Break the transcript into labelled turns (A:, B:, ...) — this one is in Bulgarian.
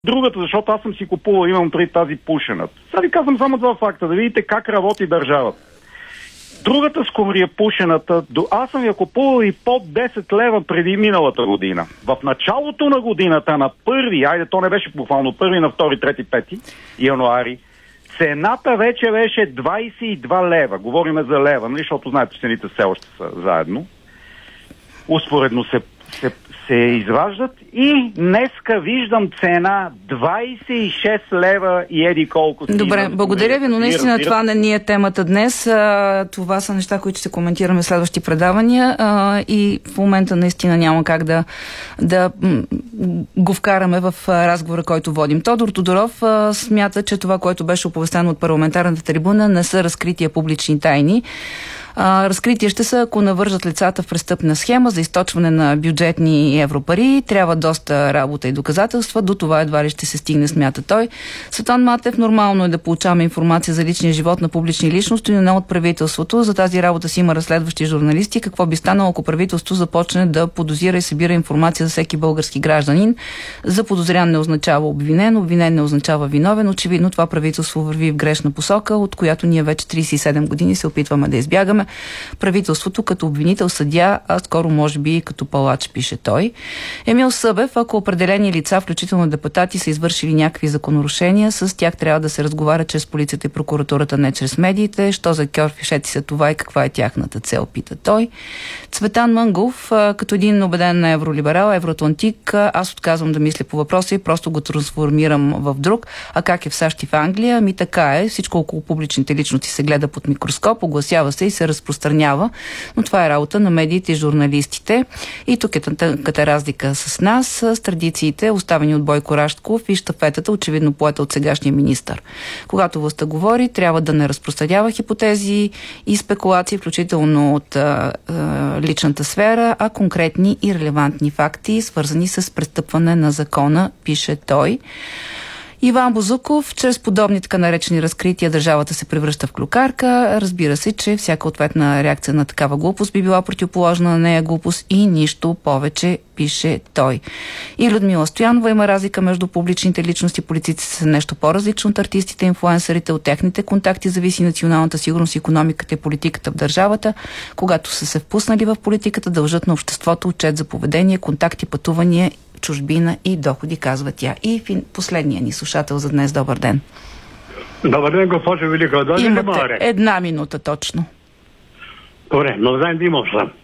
A: Другата, защото аз съм си купувал, имам преди тази пушената. Сега ви казвам само два факта, да видите как работи държавата. Другата скумрия пушената, аз съм я купувал и под 10 лева преди миналата година. В началото на годината, на първи, то не беше буквално първи, на 2, 3, 5 януари, цената вече беше 22 лева. Говориме за лева, нали, защото знаете, цените все още са заедно. Успоредно се изваждат и днеска виждам цена 26 лева и еди колко си.
B: Добре, благодаря ви, но наистина това не ни е темата днес. Това са неща, които ще коментираме в следващи предавания и в момента наистина няма как да го вкараме в разговора, който водим. Тодор Тодоров смята, че това, което беше оповестено от парламентарната трибуна, не са разкрития публични тайни. Разкрития ще са, ако навържат лицата в престъпна схема за източване на бюджетни европари. Трябва доста работа и доказателства. До това едва ли ще се стигне, смята той. Светлан Матев, нормално е да получаваме информация за личния живот на публични личности, но не от правителството. За тази работа си има разследващи журналисти. Какво би станало, ако правителство започне да подозира и събира информация за всеки български гражданин? За подозрян не означава обвинен, обвинен не означава виновен. Очевидно това правителство върви в грешна посока, от която ние вече 37 години се опитваме да избягаме. Правителството като обвинител, съдия, а скоро може би и като палач, пише той. Емил Събев, ако определени лица, включително депутати, са извършили някакви закононарушения, с тях трябва да се разговаря чрез полицията и прокуратурата, не чрез медиите. Що за кьорфишети са това и каква е тяхната цел, пита той. Цветан Мънгов, като един убеден евролиберал, евроатлантик, аз отказвам да мисля по въпроса и просто го трансформирам в друг. А как е в САЩ и в Англия? Ами така е. Всичко около публичните личности се гледа под микроскоп, огласява се и се разпространява, но това е работа на медиите и журналистите. И тук е тънката разлика с нас, с традициите, оставени от Бойко Рашков и щафетата, очевидно поета от сегашния министър. Когато властта говори, трябва да не разпространява хипотези и спекулации, включително от личната сфера, а конкретни и релевантни факти, свързани с престъпване на закона, пише той. Иван Бозуков, чрез подобни така наречени разкрития държавата се превръща в клюкарка. Разбира се, че всяка ответна реакция на такава глупост би била противоположна на нея глупост и нищо повече, пише той. И Людмила Стоянова, има разлика между публичните личности. Политиците са нещо по-различно от артистите, инфлуенсърите. От техните контакти зависи националната сигурност, икономиката и политиката в държавата. Когато са се впуснали в политиката, дължат на обществото отчет за поведение, контакти, пътувания, чужбина и доходи, казва тя. И последния ни слушател за днес. Добър ден.
C: Добър ден, госпожо Великова.
B: Имате 1 минута точно.
C: Добре, но знаем да имам съм.